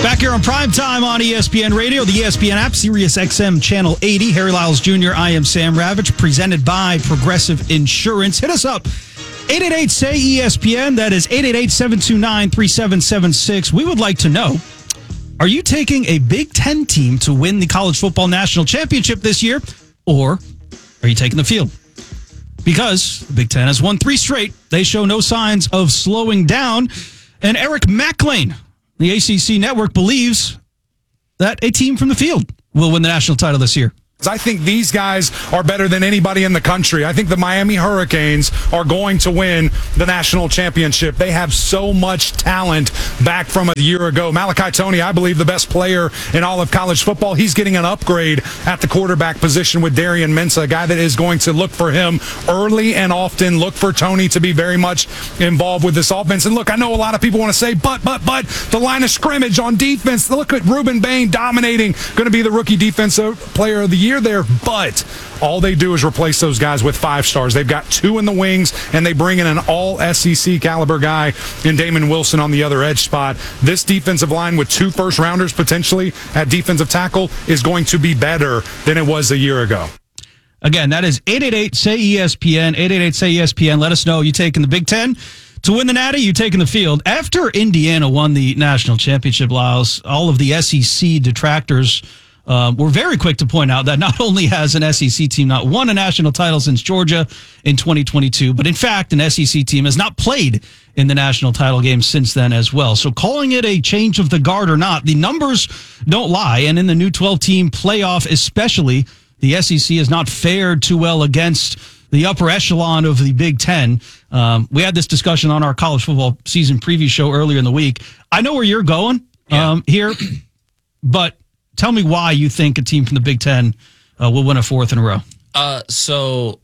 Back here on Prime Time on ESPN Radio, the ESPN app, Sirius XM Channel 80. Harry Lyles Jr., I am Sam Ravitch, presented by Progressive Insurance. Hit us up, 888-SAY-ESPN. That is 888-729-3776. We would like to know, are you taking a Big Ten team to win the College Football National Championship this year, or are you taking the field? Because the Big Ten has won 3 straight. They show no signs of slowing down. And Eric McLean, the ACC network, believes that a team from the field will win the national title this year. I think these guys are better than anybody in the country. I think the Miami Hurricanes are going to win the national championship. They have so much talent back from a year ago. Malachi Toney, I believe, the best player in all of college football. He's getting an upgrade at the quarterback position with Darian Mensah, a guy that is going to look for him early and often, look for Toney to be very much involved with this offense. And look, I know a lot of people want to say, but the line of scrimmage on defense, look at Ruben Bain dominating, going to be the rookie defensive player of the year there, but all they do is replace those guys with 5 stars. They've got 2 in the wings, and they bring in an all-SEC caliber guy in Damon Wilson on the other edge spot. This defensive line with 2 first-rounders potentially at defensive tackle is going to be better than it was a year ago. Again, that is 888-SAY-ESPN, 888-SAY-ESPN. Let us know, you taking the Big Ten to win the Natty, you taking the field. After Indiana won the national championship, Lyles, all of the SEC detractors we're very quick to point out that not only has an SEC team not won a national title since Georgia in 2022, but in fact, an SEC team has not played in the national title game since then as well. So calling it a change of the guard or not, the numbers don't lie. And in the new 12-team playoff especially, the SEC has not fared too well against the upper echelon of the Big Ten. We had this discussion on our college football season preview show earlier in the week. I know where you're going here, but tell me why you think a team from the Big Ten will win a 4th in a row. So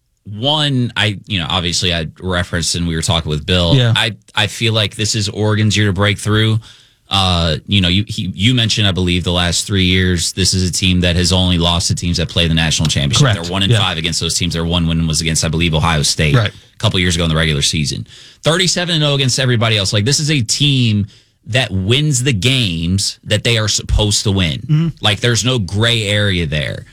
one, obviously I referenced and we were talking with Bill. Yeah. I feel like this is Oregon's year to break through. You mentioned, I believe, the last 3 years, this is a team that has only lost to teams that play the national championship. Correct. They're 1-5 against those teams. Their one win was against, I believe, Ohio State a couple years ago in the regular season. 37-0 against everybody else. Like, this is a team that wins the games that they are supposed to win. Mm-hmm. Like, there's no gray area there.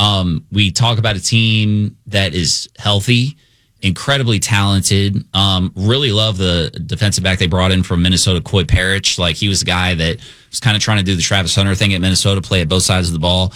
We talk about a team that is healthy, incredibly talented. Really love the defensive back they brought in from Minnesota, Coy Parrish. Like, he was the guy that was kind of trying to do the Travis Hunter thing at Minnesota, play at both sides of the ball.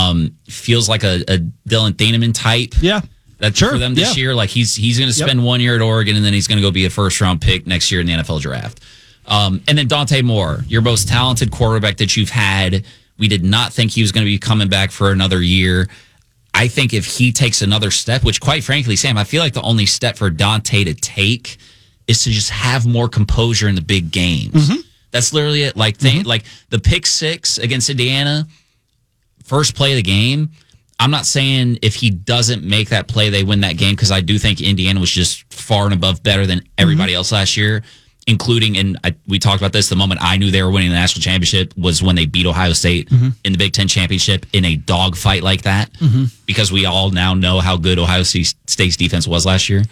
Feels like a Dylan Thieneman type. Yeah. That's for them this year. Like, he's going to spend 1 year at Oregon, and then he's going to go be a first-round pick next year in the NFL draft. And then Dante Moore, your most talented quarterback that you've had. We did not think he was going to be coming back for another year. I think if he takes another step, which quite frankly, Sam, I feel like the only step for Dante to take is to just have more composure in the big games. Mm-hmm. That's literally it. Like, like the pick 6 against Indiana, first play of the game. I'm not saying if he doesn't make that play, they win that game, because I do think Indiana was just far and above better than everybody else last year. Including, and we talked about this, the moment I knew they were winning the national championship was when they beat Ohio State in the Big Ten championship in a dogfight like that, because we all now know how good Ohio State's defense was last year.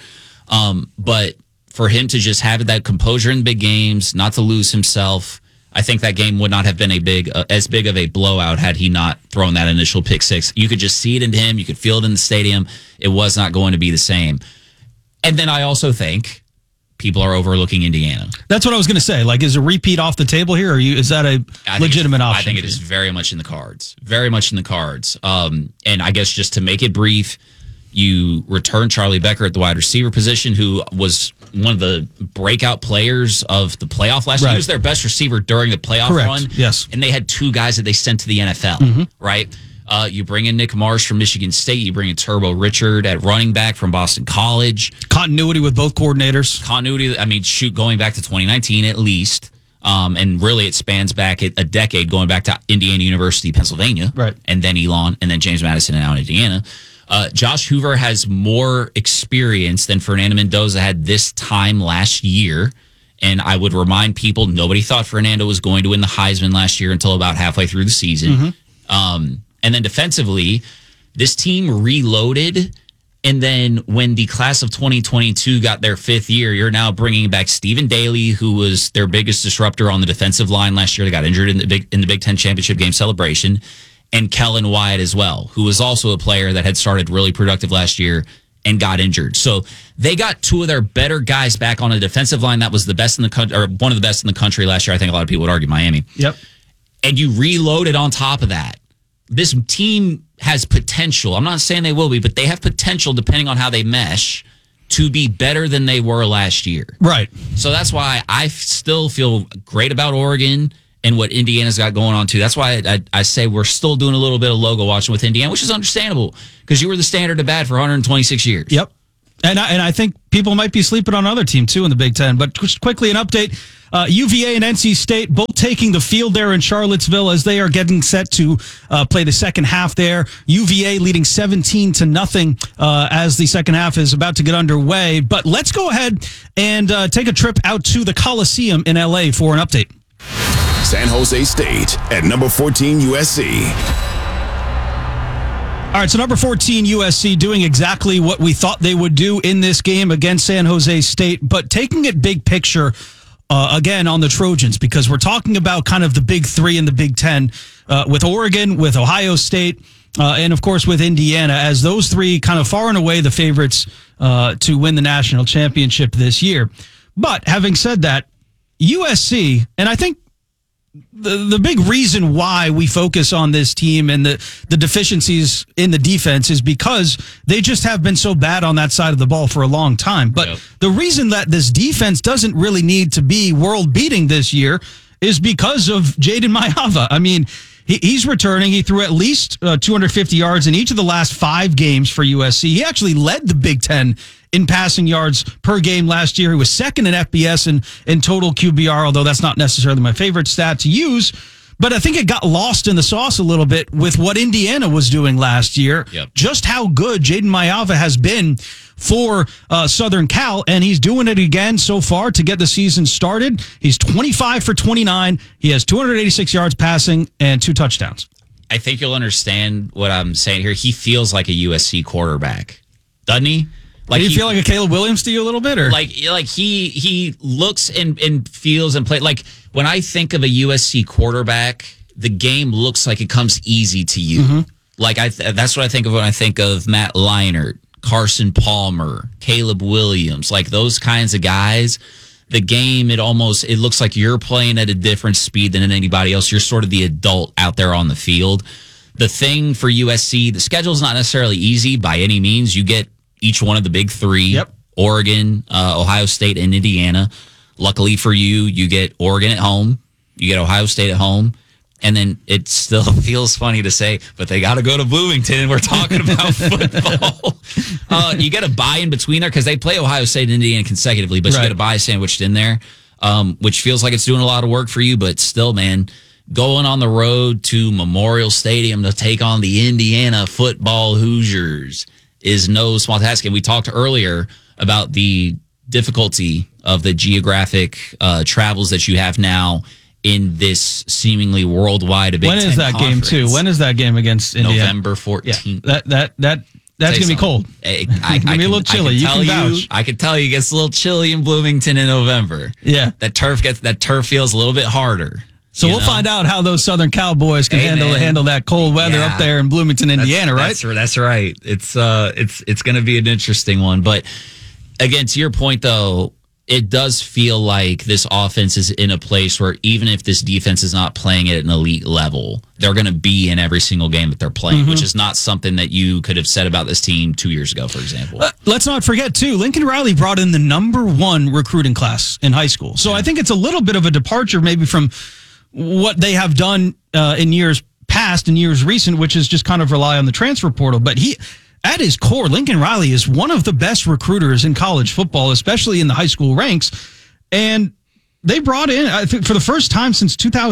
But for him to just have that composure in big games, not to lose himself, I think that game would not have been as big of a blowout had he not thrown that initial pick 6. You could just see it in him. You could feel it in the stadium. It was not going to be the same. And then I also think people are overlooking Indiana. That's what I was going to say. Like, is a repeat off the table here, or is that a legitimate option? I think it is very much in the cards. Very much in the cards. And I guess just to make it brief, you return Charlie Becker at the wide receiver position, who was one of the breakout players of the playoff last year. He was their best receiver during the playoff run. Yes. And they had 2 guys that they sent to the NFL, right? You bring in Nick Marsh from Michigan State. You bring in Turbo Richard at running back from Boston College. Continuity with both coordinators. Continuity, I mean, going back to 2019 at least. And really it spans back a decade, going back to Indiana University, Pennsylvania. Right. And then Elon, and then James Madison, and now in Indiana. Josh Hoover has more experience than Fernando Mendoza had this time last year. And I would remind people, nobody thought Fernando was going to win the Heisman last year until about halfway through the season. And then defensively, this team reloaded And then when the class of 2022 got their 5th year, you're now bringing back Stephen Daly, who was their biggest disruptor on the defensive line last year. They got injured in the Big Ten championship game celebration, and Kellen Wyatt as well, who was also a player that had started really productive last year and got injured. So they got 2 of their better guys back on a defensive line that was the best in the country, or one of the best in the country last year. I think a lot of people would argue Miami. Yep. And you reloaded on top of that. This team has potential. I'm not saying they will be, but they have potential, depending on how they mesh, to be better than they were last year. Right. So that's why I still feel great about Oregon and what Indiana's got going on, too. That's why I say we're still doing a little bit of logo watching with Indiana, which is understandable because you were the standard of bat for 126 years. Yep. And I think people might be sleeping on another team, too, in the Big Ten. But just quickly, an update. UVA and NC State both taking the field there in Charlottesville as they are getting set to play the second half there. UVA leading 17-0 as the second half is about to get underway. But let's go ahead and take a trip out to the Coliseum in L.A. for an update. San Jose State at number 14 USC. All right, so number 14 USC doing exactly what we thought they would do in this game against San Jose State, but taking it big picture again on the Trojans, because we're talking about kind of the big 3 in the Big Ten with Oregon, with Ohio State, and of course with Indiana, as those 3 kind of far and away the favorites to win the national championship this year. But having said that, USC, and I think the big reason why we focus on this team and the deficiencies in the defense is because they just have been so bad on that side of the ball for a long time. But the reason that this defense doesn't really need to be world beating this year is because of Jaden Maiava. I mean, he's returning. He threw at least 250 yards in each of the last 5 games for USC. He actually led the Big Ten in passing yards per game last year. He was second in FBS and in total QBR, although that's not necessarily my favorite stat to use. But I think it got lost in the sauce a little bit with what Indiana was doing last year. Yep. Just how good Jaden Maiava has been for Southern Cal, and he's doing it again so far to get the season started. He's 25 for 29. He has 286 yards passing and 2 touchdowns. I think you'll understand what I'm saying here. He feels like a USC quarterback, doesn't he? Like, do you feel like a Caleb Williams to you a little bit, or like he looks and feels and play like when I think of a USC quarterback, the game looks like it comes easy to you. Mm-hmm. Like that's what I think of when I think of Matt Leinart, Carson Palmer, Caleb Williams, like those kinds of guys. The game, it looks like you're playing at a different speed than anybody else. You're sort of the adult out there on the field. The thing for USC, the schedule is not necessarily easy by any means. You get each one of the big 3, yep. Oregon, Ohio State, and Indiana. Luckily for you, you get Oregon at home, you get Ohio State at home, and then it still feels funny to say, but they got to go to Bloomington. We're talking about football. You get a bye in between there because they play Ohio State and Indiana consecutively, but you get a bye sandwiched in there, which feels like it's doing a lot of work for you, but still, man, going on the road to Memorial Stadium to take on the Indiana football Hoosiers is no small task. And we talked earlier about the difficulty of the geographic travels that you have now in this seemingly worldwide Big Ten When is that conference. game, too? When is that game against Indiana? November 14th. Yeah, that's going to be cold. It's going to be a little chilly. I can tell you it gets a little chilly in Bloomington in November. Yeah. That turf feels a little bit harder. So we'll find out how those Southern Cowboys can handle that cold weather up there in Bloomington, Indiana, right? That's right. It's going to be an interesting one. But again, to your point, though, it does feel like this offense is in a place where even if this defense is not playing at an elite level, they're going to be in every single game that they're playing, which is not something that you could have said about this team 2 years ago, for example. Let's not forget, too, Lincoln Riley brought in the number 1 recruiting class in high school. So I think it's a little bit of a departure maybe from what they have done in years past and years recent, which is just kind of rely on the transfer portal. But at his core, Lincoln Riley is one of the best recruiters in college football, especially in the high school ranks. And they brought in, I think for the first time since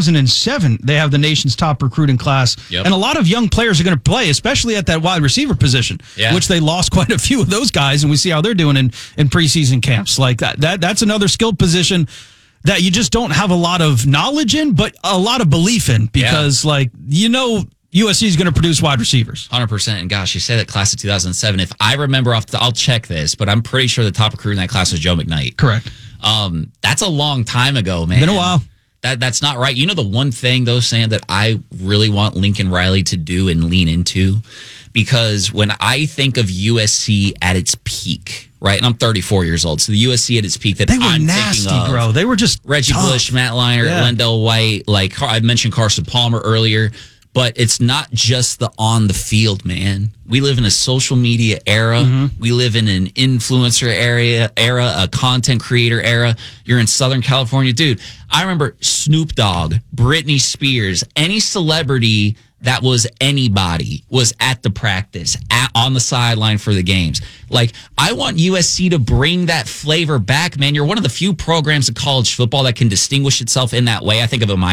2007, they have the nation's top recruiting class. Yep. And a lot of young players are going to play, especially at that wide receiver position, which they lost quite a few of those guys. And we see how they're doing in preseason camps. Like that's another skilled position that you just don't have a lot of knowledge in, but a lot of belief in, because USC is going to produce wide receivers. 100%. And gosh, you say that class of 2007. If I remember I'll check this, but I'm pretty sure the top recruit in that class was Joe McKnight. Correct. That's a long time ago, man. Been a while. That's not right. You know, the one thing, though, Sam, that I really want Lincoln Riley to do and lean into, because when I think of USC at its peak, right, and I'm 34 years old, so the USC at its peak that They were I'm nasty, thinking of, bro. They were just Reggie tough. Bush, Matt Leinart, Lendell White, like I mentioned Carson Palmer earlier. But it's not just the on the field, man. We live in a social media era. Mm-hmm. We live in an influencer era, a content creator era. You're in Southern California. Dude, I remember Snoop Dogg, Britney Spears, any celebrity that was anybody was at the practice, on the sideline for the games. Like, I want USC to bring that flavor back, man. You're one of the few programs in college football that can distinguish itself in that way. I think of a